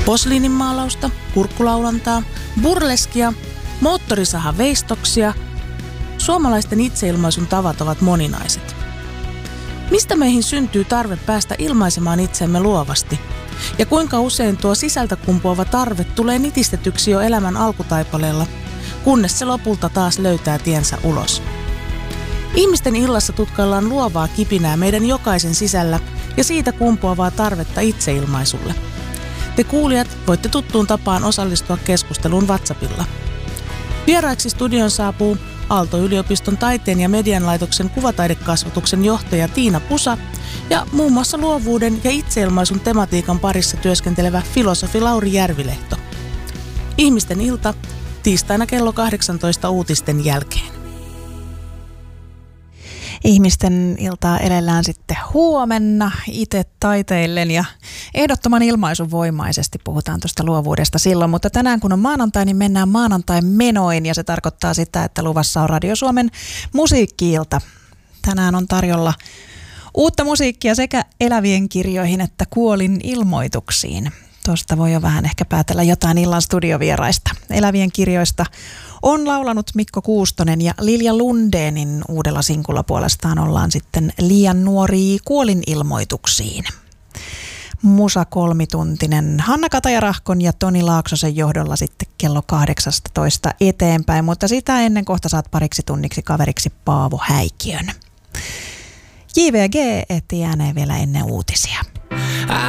posliininmaalausta, kurkkulaulantaa, burleskia, moottorisahaveistoksia. Suomalaisten itseilmaisun tavat ovat moninaiset. Mistä meihin syntyy tarve päästä ilmaisemaan itseämme luovasti? Ja kuinka usein tuo sisältä kumpuava tarve tulee nitistetyksi jo elämän alkutaipaleella, kunnes se lopulta taas löytää tiensä ulos? Ihmisten illassa tutkaillaan luovaa kipinää meidän jokaisen sisällä ja siitä kumpuavaa tarvetta itseilmaisulle. Te kuulijat voitte tuttuun tapaan osallistua keskusteluun WhatsAppilla. Vieraiksi studion saapuu Aalto-yliopiston taiteen ja median laitoksen kuvataidekasvatuksen johtaja Tiina Pusa ja muun muassa luovuuden ja itseilmaisun tematiikan parissa työskentelevä filosofi Lauri Järvilehto. Ihmisten ilta tiistaina kello 18 uutisten jälkeen. Ihmisten iltaa elellään sitten huomenna itse taiteillen ja ehdottoman ilmaisuvoimaisesti puhutaan tuosta luovuudesta silloin. Mutta tänään kun on maanantai, niin mennään maanantain menoin ja se tarkoittaa sitä, että luvassa on Radio Suomen musiikki-ilta. Tänään on tarjolla uutta musiikkia sekä elävien kirjoihin että kuolin ilmoituksiin. Tuosta voi jo vähän ehkä päätellä jotain illan studiovieraista. Elävien kirjoista on laulanut Mikko Kuustonen ja Lilja Lundénin uudella sinkulla puolestaan ollaan sitten liian nuoria kuolinilmoituksiin. Musa kolmituntinen Hanna Kataja-Rahkon ja Toni Laaksosen johdolla sitten kello 18 eteenpäin, mutta sitä ennen kohta saat pariksi tunniksi kaveriksi Paavo Häikiön. JVG ehti ääneen vielä ennen uutisia.